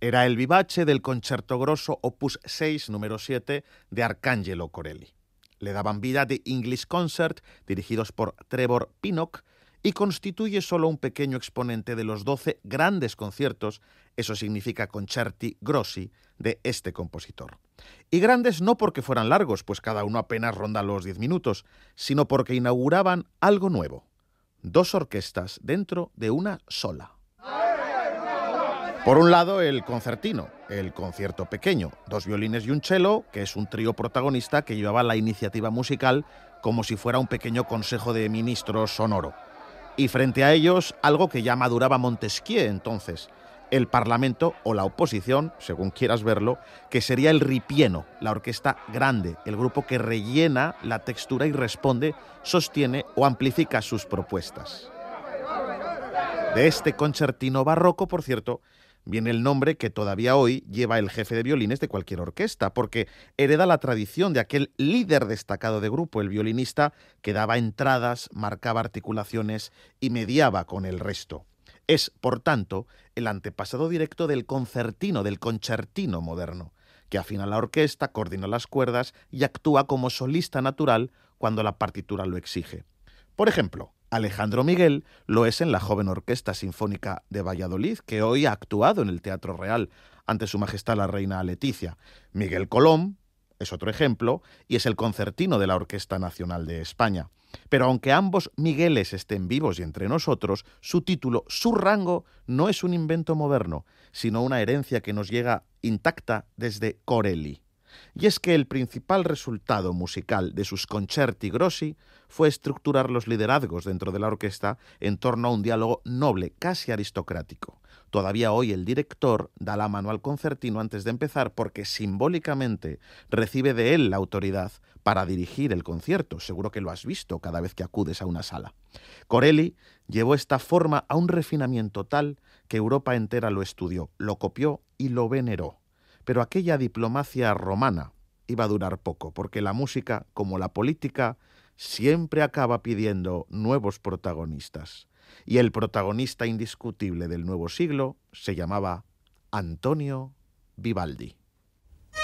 Era el vivace del Concerto Grosso opus 6, número 7, de Arcangelo Corelli. Le daban vida The English Concert, dirigidos por Trevor Pinnock, y constituye solo un pequeño exponente de los 12 grandes conciertos, eso significa concerti grossi, de este compositor. Y grandes no porque fueran largos, pues cada uno apenas ronda los 10 minutos, sino porque inauguraban algo nuevo: 2 orquestas dentro de una sola. Por un lado, el concertino, el concierto pequeño, 2 violines y un cello, que es un trío protagonista que llevaba la iniciativa musical como si fuera un pequeño consejo de ministros sonoro. Y frente a ellos, algo que ya maduraba Montesquieu entonces, el Parlamento o la oposición, según quieras verlo, que sería el ripieno, la orquesta grande, el grupo que rellena la textura y responde, sostiene o amplifica sus propuestas. De este concertino barroco, por cierto, viene el nombre que todavía hoy lleva el jefe de violines de cualquier orquesta, porque hereda la tradición de aquel líder destacado de grupo, el violinista, que daba entradas, marcaba articulaciones y mediaba con el resto. Es, por tanto, el antepasado directo del concertino, del concertino moderno, que afina la orquesta, coordina las cuerdas y actúa como solista natural cuando la partitura lo exige. Por ejemplo, Alejandro Miguel lo es en la joven Orquesta Sinfónica de Valladolid, que hoy ha actuado en el Teatro Real ante Su Majestad la Reina Leticia. Miguel Colom es otro ejemplo y es el concertino de la Orquesta Nacional de España. Pero aunque ambos Migueles estén vivos y entre nosotros, su título, su rango, no es un invento moderno, sino una herencia que nos llega intacta desde Corelli. Y es que el principal resultado musical de sus concerti grossi fue estructurar los liderazgos dentro de la orquesta en torno a un diálogo noble, casi aristocrático. Todavía hoy el director da la mano al concertino antes de empezar porque simbólicamente recibe de él la autoridad para dirigir el concierto. Seguro que lo has visto cada vez que acudes a una sala. Corelli llevó esta forma a un refinamiento tal que Europa entera lo estudió, lo copió y lo veneró. Pero aquella diplomacia romana iba a durar poco, porque la música, como la política, siempre acaba pidiendo nuevos protagonistas. Y el protagonista indiscutible del nuevo siglo se llamaba Antonio Vivaldi.